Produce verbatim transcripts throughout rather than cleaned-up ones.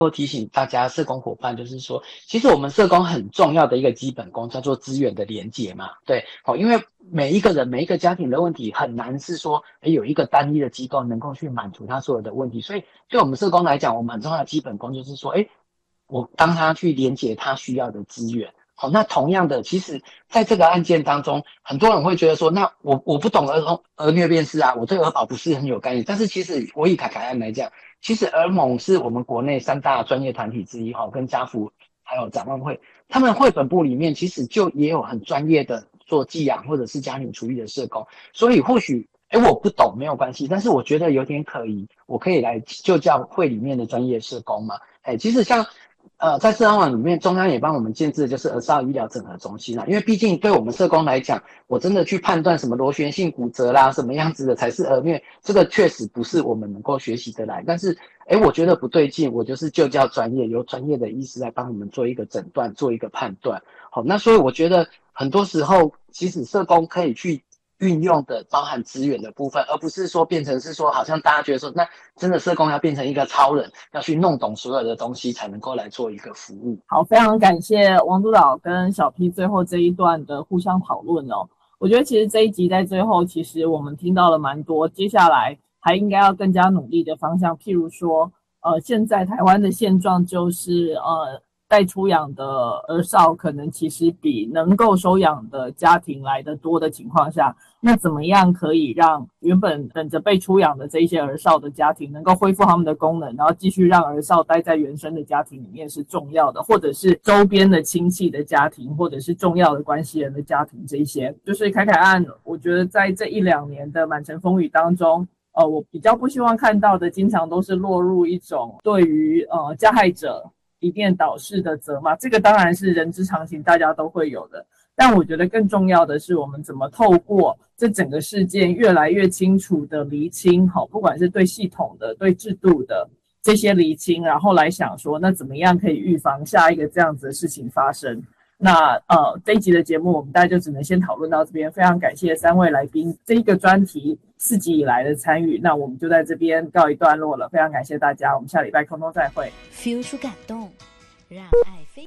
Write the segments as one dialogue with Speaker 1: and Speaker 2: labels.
Speaker 1: 或提醒大家社工伙伴，就是说其实我们社工很重要的一个基本功叫做资源的连结嘛，对，好，因为每一个人每一个家庭的问题很难是说诶有一个单一的机构能够去满足他所有的问题，所以对我们社工来讲，我们很重要的基本功就是说诶我当他去连结他需要的资源。好，那同样的，其实在这个案件当中，很多人会觉得说，那我我不懂儿童儿虐辨识啊，我对儿保不是很有概念。但是其实我以凯凯案来讲，其实儿盟是我们国内三大专业团体之一，哈，跟家福还有展望会，他们绘本部里面其实就也有很专业的做寄养或者是家庭处理的社工，所以或许诶我不懂没有关系，但是我觉得有点可疑，我可以来就教会里面的专业社工嘛。诶其实像呃，在社安网里面，中央也帮我们建制的就是儿少医疗整合中心啦。因为毕竟对我们社工来讲，我真的去判断什么螺旋性骨折啦，什么样子的才是儿虐，这个确实不是我们能够学习得来。但是，诶，我觉得不对劲，我就是就教专业，由专业的医师来帮我们做一个诊断，做一个判断。好，那所以我觉得很多时候，其实社工可以去运用的包含资源的部分，而不是说变成是说好像大家觉得说那真的社工要变成一个超人，要去弄懂所有的东西才能够来做一个服务。
Speaker 2: 好，非常感谢王督导跟小 P 最后这一段的互相讨论哦。我觉得其实这一集在最后其实我们听到了蛮多接下来还应该要更加努力的方向，譬如说呃，现在台湾的现状就是呃待出养的儿少可能其实比能够收养的家庭来得多的情况下，那怎么样可以让原本等着被出养的这一些儿少的家庭能够恢复他们的功能，然后继续让儿少待在原生的家庭里面是重要的，或者是周边的亲戚的家庭，或者是重要的关系人的家庭，这一些就是凯凯案。我觉得在这一两年的满城风雨当中，呃，我比较不希望看到的经常都是落入一种对于呃加害者一面倒式的责骂，这个当然是人之常情，大家都会有的。但我觉得更重要的是，我们怎么透过这整个事件越来越清楚的厘清，好，不管是对系统的、对制度的这些厘清，然后来想说，那怎么样可以预防下一个这样子的事情发生。那呃，这一集的节目我们大家就只能先讨论到这边，非常感谢三位来宾这一个专题四集以来的参与，那我们就在这边告一段落了，非常感谢大家，我们下礼拜空中再会。
Speaker 3: feel 出感动，让爱飞。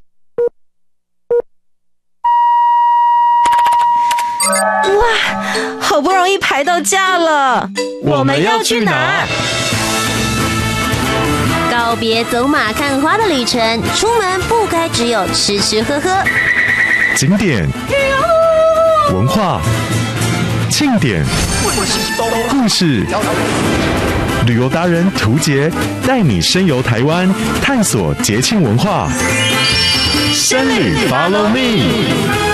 Speaker 3: 哇，好不容易排到假了，
Speaker 4: 我们要去哪？
Speaker 3: 告别走马看花的旅程，出门不该只有吃吃喝喝。
Speaker 4: 景点、文化、庆典、故事，旅游达人涂杰带你深游台湾，探索节庆文化。深旅 Follow Me。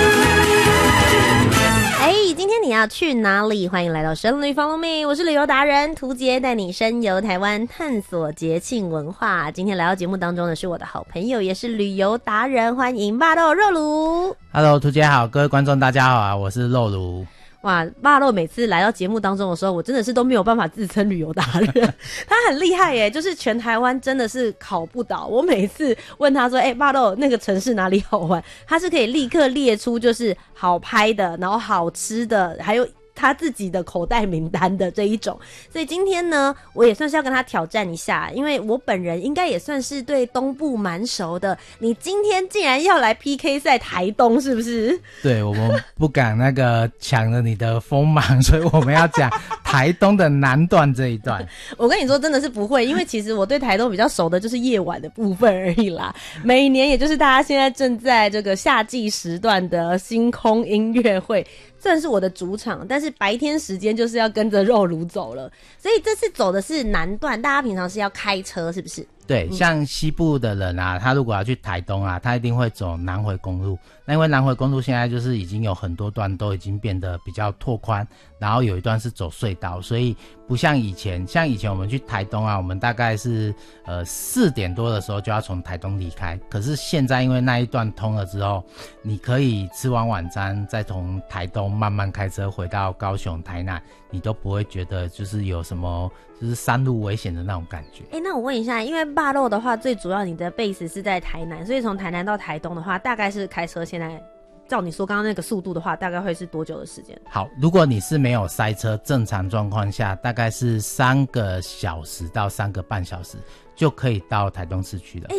Speaker 3: 你要去哪里？欢迎来到深旅 Follow Me， 我是旅游达人涂杰，带你深游台湾，探索节庆文化。今天来到节目当中的是我的好朋友，也是旅游达人，欢迎霸肉肉炉。
Speaker 5: Hello， 涂杰好，各位观众大家好啊，我是肉炉。
Speaker 3: 哇，霸肉每次来到节目当中的时候，我真的是都没有办法自称旅游达人。他很厉害耶，就是全台湾真的是考不倒。我每次问他说，哎、欸，霸肉那个城市哪里好玩，他是可以立刻列出就是好拍的，然后好吃的，还有他自己的口袋名单的这一种。所以今天呢，我也算是要跟他挑战一下，因为我本人应该也算是对东部蛮熟的。你今天竟然要来 P K 赛台东，是不是？
Speaker 5: 对，我们不敢那个抢了你的锋芒，所以我们要讲台东的南段这一段。
Speaker 3: 我跟你说真的是不会，因为其实我对台东比较熟的就是夜晚的部分而已啦。每年也就是大家现在正在这个夏季时段的星空音乐会，算是我的主场，但是白天时间就是要跟着肉炉走了，所以这次走的是南段，大家平常是要开车是不是？
Speaker 5: 对，像西部的人啊，他如果要去台东啊，他一定会走南回公路。那因为南回公路现在就是已经有很多段都已经变得比较拓宽，然后有一段是走隧道，所以不像以前，像以前我们去台东啊，我们大概是呃四点多的时候就要从台东离开。可是现在因为那一段通了之后，你可以吃完晚餐，再从台东慢慢开车回到高雄、台南，你都不会觉得就是有什么就是山路危险的那种感觉。
Speaker 3: 哎、欸，那我问一下，因为霸肉的话，最主要你的 base 是在台南，所以从台南到台东的话，大概是开车现在照你说刚刚那个速度的话，大概会是多久的时间？
Speaker 5: 好，如果你是没有塞车，正常状况下大概是三个小时到三个半小时就可以到台东市区了。